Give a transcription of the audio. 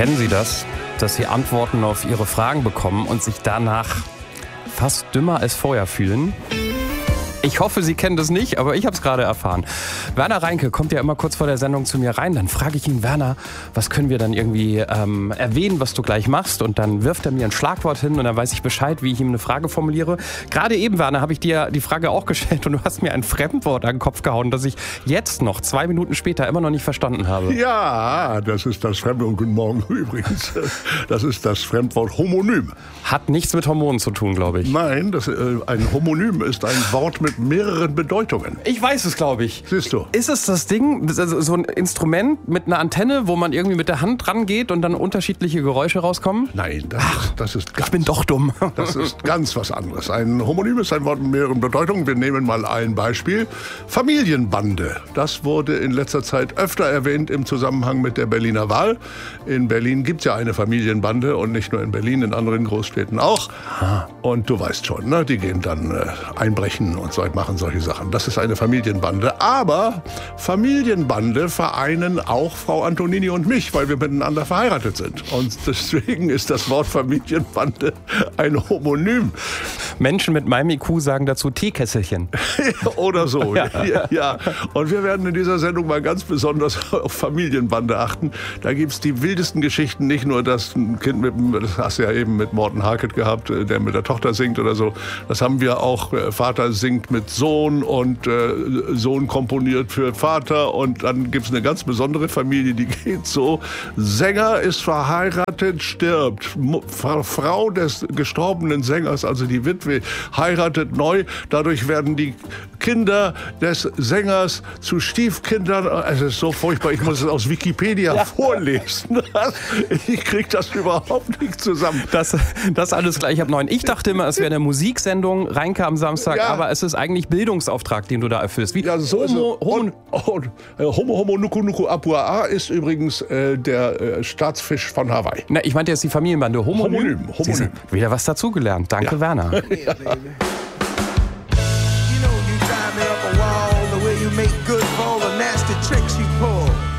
Kennen Sie das, dass Sie Antworten auf Ihre Fragen bekommen und sich danach fast dümmer als vorher fühlen? Ich hoffe, Sie kennen das nicht, aber ich habe es gerade erfahren. Werner Reinke kommt ja immer kurz vor der Sendung zu mir rein. Dann frage ich ihn, Werner, was können wir dann irgendwie erwähnen, was du gleich machst? Und dann wirft er mir ein Schlagwort hin und dann weiß ich Bescheid, wie ich ihm eine Frage formuliere. Gerade eben, Werner, habe ich dir die Frage auch gestellt und du hast mir ein Fremdwort an den Kopf gehauen, das ich jetzt noch 2 Minuten später immer noch nicht verstanden habe. Ja, das ist das Fremdwort. Guten Morgen übrigens. Das ist das Fremdwort Homonym. Hat nichts mit Hormonen zu tun, glaube ich. Nein, ein Homonym ist ein Wort mit mehreren Bedeutungen. Ich weiß es, glaube ich. Siehst du? Ist es das Ding, also so ein Instrument mit einer Antenne, wo man irgendwie mit der Hand dran geht und dann unterschiedliche Geräusche rauskommen? Nein, das ist ganz, ich bin doch dumm. Das ist ganz was anderes. Ein Homonym ist ein Wort mit mehreren Bedeutungen. Wir nehmen mal ein Beispiel. Familienbande. Das wurde in letzter Zeit öfter erwähnt im Zusammenhang mit der Berliner Wahl. In Berlin gibt es ja eine Familienbande und nicht nur in Berlin, in anderen Großstädten auch. Und du weißt schon, ne? Die gehen dann einbrechen und so machen solche Sachen. Das ist eine Familienbande. Aber Familienbande vereinen auch Frau Antonini und mich, weil wir miteinander verheiratet sind. Und deswegen ist das Wort Familienbande ein Homonym. Menschen mit meinem IQ sagen dazu Teekesselchen. Oder so. Ja. Und wir werden in dieser Sendung mal ganz besonders auf Familienbande achten. Da gibt es die wildesten Geschichten. Nicht nur das Kind das hast du ja eben mit Morten Harket gehabt, der mit der Tochter singt oder so. Das haben wir auch. Vater singt mit Sohn und Sohn komponiert für Vater. Und dann gibt es eine ganz besondere Familie, die geht so. Sänger ist verheiratet, stirbt. Frau des gestorbenen Sängers, also die Witwe, heiratet neu. Dadurch werden die Kinder des Sängers zu Stiefkindern. Es ist so furchtbar, ich muss es aus Wikipedia vorlesen. Ich kriege das überhaupt nicht zusammen. Das alles gleich ab 9. Ich dachte immer, es wäre eine Musiksendung, Reinke am Samstag, aber es ist eigentlich Bildungsauftrag, den du da erfüllst. Wie so Homo Nuku Nuku Apua ist übrigens der Staatsfisch von Hawaii. Na, ich meinte jetzt die Familienbande. Homonym. Wieder was dazugelernt. Danke, Werner. You know you drive me up a wall, the way you make good for all the nasty tricks you pull.